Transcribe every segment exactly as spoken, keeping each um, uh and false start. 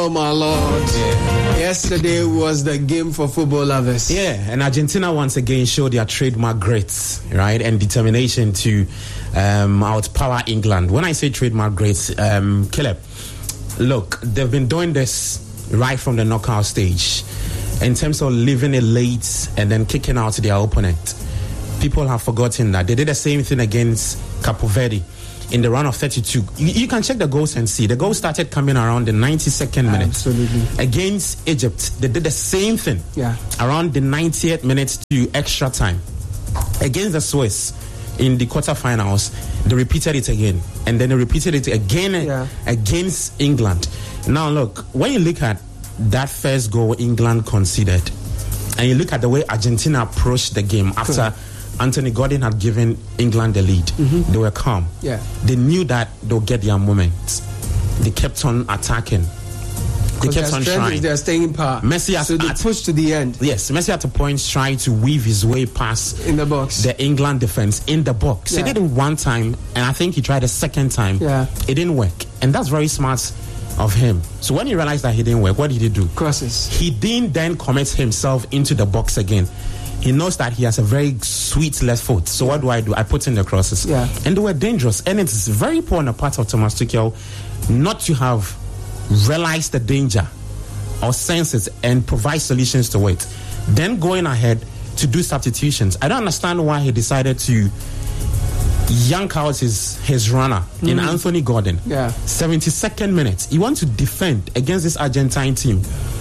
Oh my Lord. Yeah. Yesterday was the game for football lovers. Yeah, and Argentina once again showed their trademark grit, right, and determination to um, outpower England. When I say trademark grit, um, Caleb, look, they've been doing this right from the knockout stage in terms of leaving it late and then kicking out their opponent. People have forgotten that. They did the same thing against Cape Verde in the round of thirty-two. You, you can check the goals and see. The goals started coming around the ninety-second minute. Absolutely. Against Egypt, they did the same thing. Yeah. Around the ninetieth minute to extra time. Against the Swiss in the quarterfinals, they repeated it again. And then they repeated it again yeah. against England. Now look, when you look at that first goal England conceded, and you look at the way Argentina approached the game after Cool. Anthony Gordon had given England the lead, mm-hmm. they were calm. Yeah. They knew that they'll get their moments. They kept on attacking. They kept on trying. Their staying power. Messi has so they at, pushed to the end. Yes, Messi at a point trying to weave his way past in the box. The England defense in the box. Yeah. He did it one time, and I think he tried a second time. Yeah. It didn't work, and that's very smart of him. So when he realized that he didn't work, what did he do? Crosses. He didn't then commit himself into the box again. He knows that he has a very sweet left foot. So yeah. what do I do? I put in the crosses. Yeah. And they were dangerous. And it's very poor on the part of Thomas Tuchel not to have realized the danger or sense it and provide solutions to it. Then going ahead to do substitutions. I don't understand why he decided to yank out his, his runner mm. in Anthony Gordon. Yeah. seventy-second minute. He wants to defend against this Argentine team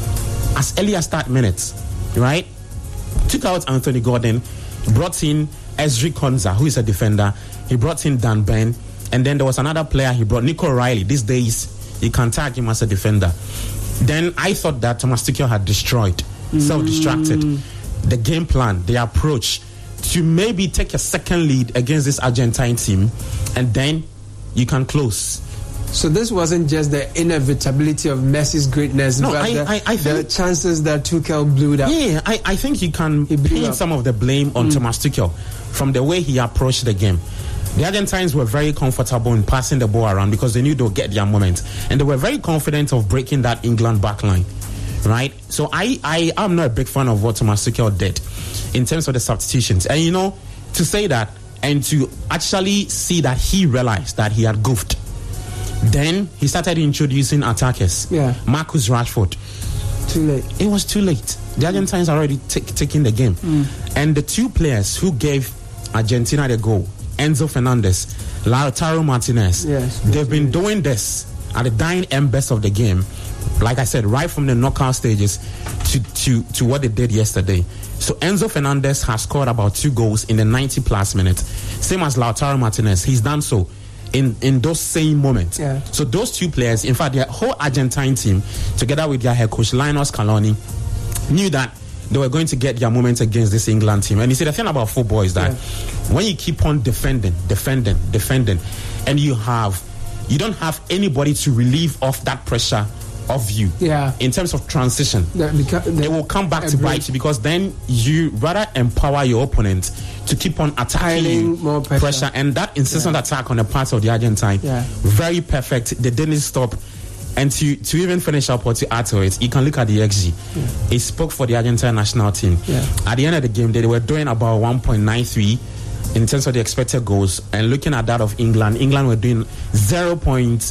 as early as that minute. Right? Took out Anthony Gordon, brought in Ezri Konza, who is a defender. He brought in Dan Ben, and then there was another player he brought, Nico Riley. These days, you can tag him as a defender. Then I thought that Thomas Tuchel had destroyed, mm. self-distracted, the game plan, the approach to maybe take a second lead against this Argentine team, and then you can close. So this wasn't just the inevitability of Messi's greatness, no, but I, the, I, I the chances that Tuchel blew it up. Yeah, I, I think you can pin some of the blame on mm. Thomas Tuchel from the way he approached the game. The Argentines were very comfortable in passing the ball around because they knew they'll get their moment. And they were very confident of breaking that England backline. Right? So I, I am not a big fan of what Thomas Tuchel did in terms of the substitutions. And you know, to say that and to actually see that he realized that he had goofed. Then he started introducing attackers. Yeah. Marcus Rashford. Too late. It was too late. The Argentines are already t- taking the game. Mm. And the two players who gave Argentina the goal, Enzo Fernandez, Lautaro Martinez, yes, they've been doing this at the dying embers of the game. Like I said, right from the knockout stages to, to, to what they did yesterday. So Enzo Fernandez has scored about two goals in the ninety plus minutes. Same as Lautaro Martinez. He's done so in, in those same moments. Yeah. So those two players, in fact, the whole Argentine team, together with their head coach, Linus Scaloni, knew that they were going to get their moments against this England team. And you see, the thing about football is that yeah. when you keep on defending, defending, defending, and you have, you don't have anybody to relieve off that pressure of you. Yeah. In terms of transition, that beca- that they will come back to bite you because then you rather empower your opponent to keep on attacking you, more pressure. pressure, and that incessant yeah. attack on the part of the Argentine, yeah. very perfect. They didn't stop. And to, to even finish up or to add to it, you can look at the X G. Yeah. It spoke for the Argentine national team. Yeah. At the end of the game, they were doing about one point nine three in terms of the expected goals. And looking at that of England, England were doing zero point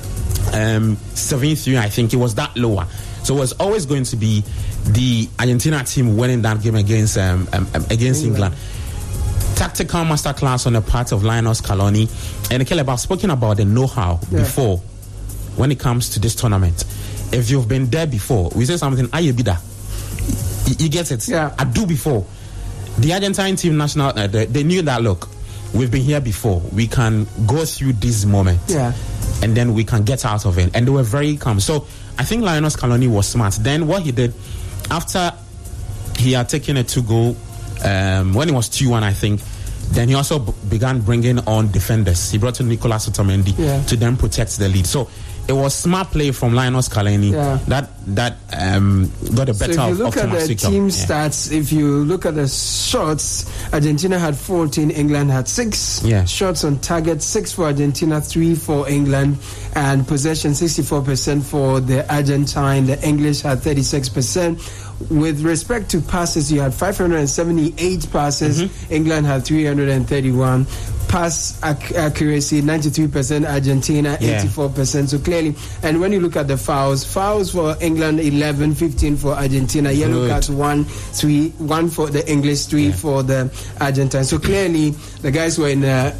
seven three, I think. It was that lower. So it was always going to be the Argentina team winning that game against um, um, against England. England. Tactical masterclass on the part of Linus Scaloni. And Caleb, I've spoken about the know-how yeah. before. When it comes to this tournament, if you've been there before, we say something, Ayebida. You, you get it? Yeah. I do before. The Argentine team national, uh, they, they knew that, look, we've been here before. We can go through this moment. Yeah. And then we can get out of it. And they were very calm. So I think Linus Scaloni was smart. Then what he did, after he had taken a two-goal, um, when it was two one, I think, then he also b- began bringing on defenders. He brought in Nicolas Otamendi yeah. to then protect the lead. So it was smart play from Lionel Scaloni Yeah. that that um, got the better so if you of, look of at Thomas the Tuchel. team Yeah. stats, if you look at the shots, Argentina had fourteen, England had six. Yeah. Shots on target, six for Argentina, three for England, and possession sixty-four percent for the Argentine. The English had thirty-six percent. With respect to passes, you had five hundred seventy-eight passes. Mm-hmm. England had three hundred thirty-one. Pass ac- accuracy, ninety-three percent Argentina, Yeah. eighty-four percent. So clearly, and when you look at the fouls, fouls for England, eleven, fifteen for Argentina, yellow Good. cards, one, three, one for the English, three Yeah. for the Argentine. So clearly, the guys were in a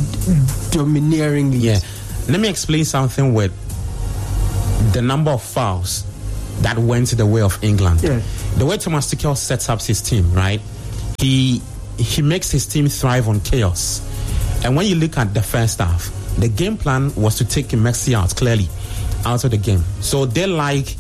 domineering lead. Yeah. Let me explain something with the number of fouls that went the way of England. Yeah. The way Thomas Tuchel sets up his team, right? He he makes his team thrive on chaos. And when you look at the first half, the game plan was to take Messi out, clearly, out of the game. So they like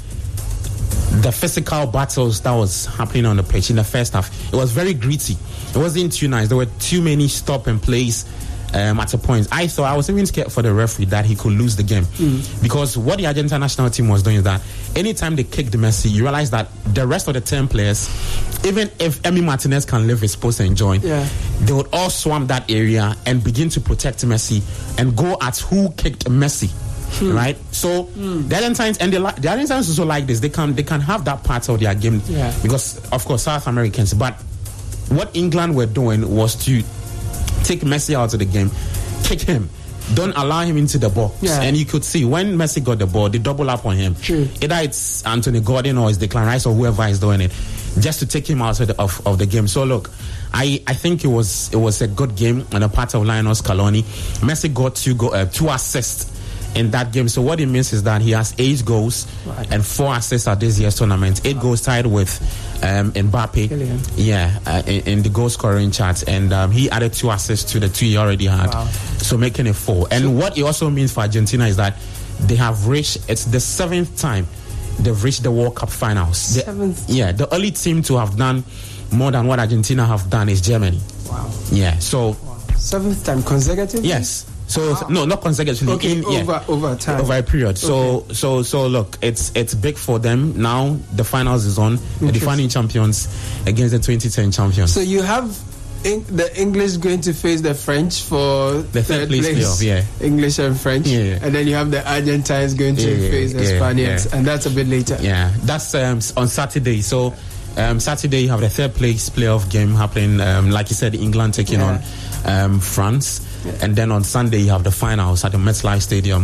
the physical battles that was happening on the pitch in the first half. It was very gritty. It wasn't too nice. There were too many stop and plays um, at a point. I thought, I was even scared for the referee that he could lose the game. Mm. Because what the Argentina national team was doing is that anytime they kicked Messi, you realize that the rest of the ten players, even if Emi Martinez can leave his post and join, yeah. they would all swarm that area and begin to protect Messi and go at who kicked Messi. Hmm. Right, so hmm. the Argentines and the, the Argentines also like this. They can they can have that part of their game yeah. because, of course, South Americans. But what England were doing was to take Messi out of the game, kick him, don't allow him into the box. Yeah. And you could see when Messi got the ball, they double up on him. True. Either it's Anthony Gordon or it's Declan Rice or whoever is doing it, just to take him out of the, of, of the game. So look, I, I think it was it was a good game on the part of Lionel Scaloni. Messi got two go, uh, two assists in that game. So what it means is that he has eight goals right. and four assists at this year's tournament. Eight wow. goals tied with um, Mbappe. Killian. Yeah, uh, in, in the goal scoring chart, and um, he added two assists to the two he already had. Wow. So making it four. And so, what it also means for Argentina is that they have reached. It's the seventh time they've reached the World Cup finals. Seventh. The, yeah, the only team to have done more than what Argentina have done is Germany. Wow. Yeah. So wow. seventh time consecutive. Yes. So wow. no, not consecutively. Okay, in, over yeah, over time, over a period. So okay. so so look, it's it's big for them now. The finals is on. The defending champions against the twenty ten champions. So you have in, the English going to face the French for the third place, place playoff. Yeah, English and French. Yeah, yeah. And then you have the Argentines going to yeah, face the yeah, Spaniards, yeah. and that's a bit later. Yeah, that's um, on Saturday. So. Um, Saturday you have the third place playoff game happening, um, like you said, England taking yeah. on um, France, yeah. and then on Sunday you have the finals at the MetLife Stadium,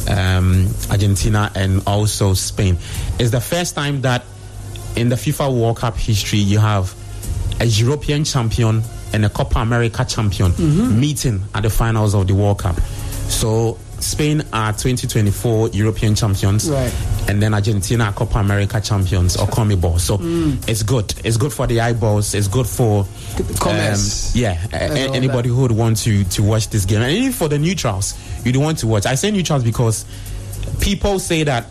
um, Argentina and also Spain. It's the first time that in the FIFA World Cup history you have a European champion and a Copa America champion mm-hmm. meeting at the finals of the World Cup. So Spain are twenty twenty-four European champions, right. and then Argentina are Copa America champions or CONMEBOL. So mm. it's good. It's good for the eyeballs. It's good for commerce. Um, yeah, a- anybody that. who would want to to watch this game, and even for the neutrals, you'd want to watch. I say neutrals because people say that,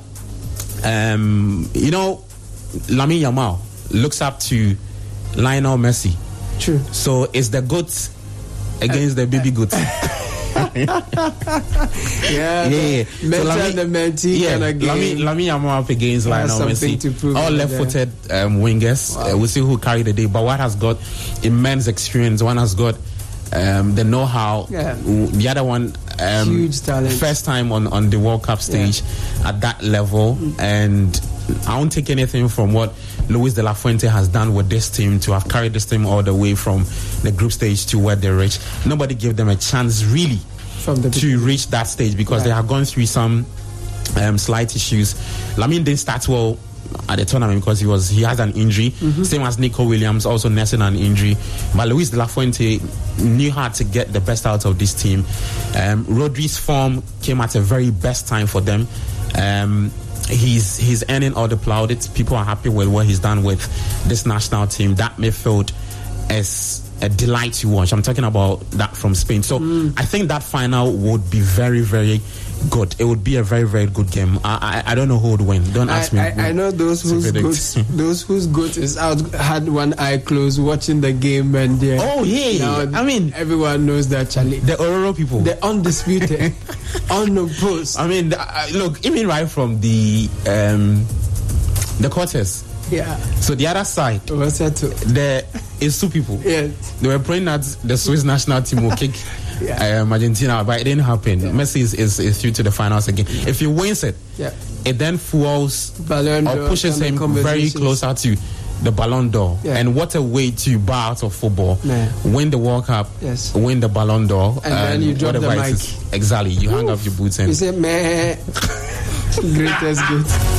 um, you know, Lamine Yamal looks up to Lionel Messi. True. So it's the goats against uh, the baby goats. yeah, yeah, yeah. Mental so Lami, the mentee yeah, kind of game. Lamine Yamal up against Lionel Messi. To prove all left-footed um, wingers. Wow. Uh, we'll see who carry the day. But one has got immense experience. One has got um, the know-how. Yeah. The other one, um, huge talent. First time on, on the World Cup stage yeah. at that level. Mm-hmm. And I won't take anything from what Luis de la Fuente has done with this team to have carried this team all the way from the group stage to where they reach. Nobody gave them a chance really from the to reach that stage because yeah. they have gone through some um, slight issues. Lamine didn't start well at the tournament because he was he has an injury, mm-hmm. same as Nico Williams, also nursing an injury. But Luis de la Fuente knew how to get the best out of this team. Um, Rodri's form came at a very best time for them. Um, He's he's earning all the plaudits. People are happy with what he's done with this national team. That midfield is a delight to watch. I'm talking about that from Spain. So mm. I think that final would be very, very good. It would be a very, very good game. I I, I don't know who would win. Don't ask I, me. I, I know those whose goat, those whose goat is out had one eye closed watching the game, and uh, oh yeah, I mean everyone knows that Charlie. The Ororo people, the undisputed, unopposed. I mean, uh, look, even right from the um the quarters. Yeah. So the other side, there is two people. Yes. They were praying that the Swiss national team will kick yeah. um, Argentina, but it didn't happen. Yeah. Messi is, is, is through to the finals again. If he wins it, yeah. it then fuels Ballon or pushes him very closer to the Ballon d'Or. Yeah. And what a way to bow out of football. Yeah. Win the World Cup, yes. win the Ballon d'Or. And, and then you drop the mic. Is, exactly. You Oof. hang up your boots and... You say, meh. Greatest good.